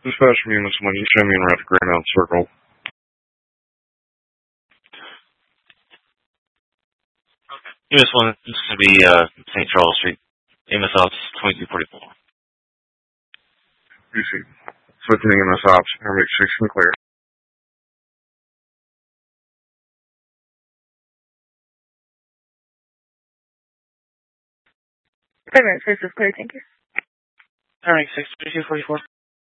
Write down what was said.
Dispatch me, Miss Money, show me in Rapid Grand Circle. US 1, this is going to be St. Charles Street. MS Ops 2244. Receive. Switching MS Ops, Paramedic 6 and clear. Paramedic 6 is clear, thank you. Paramedic 6, 2244.